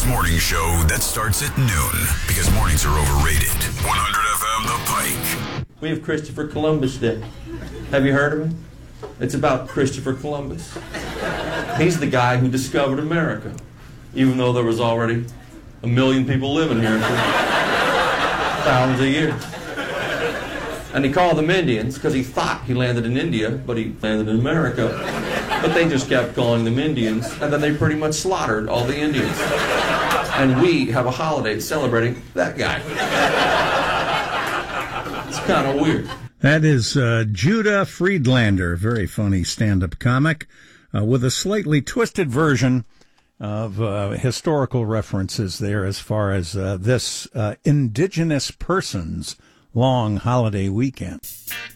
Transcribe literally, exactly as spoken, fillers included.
This morning show that starts at noon because mornings are overrated. one hundred F M The Pike. We have Christopher Columbus Day. Have you heard of him? It's about Christopher Columbus. He's the guy who discovered America, even though there was already a million people living here for thousands of years. And he called them Indians because he thought he landed in India, but he landed in America. But they just kept calling them Indians, and then they pretty much slaughtered all the Indians. And we have a holiday celebrating that guy. It's kind of weird. That is uh, Judah Friedlander, very funny stand-up comic, uh, with a slightly twisted version of uh, historical references there as far as uh, this uh, indigenous persons long holiday weekend.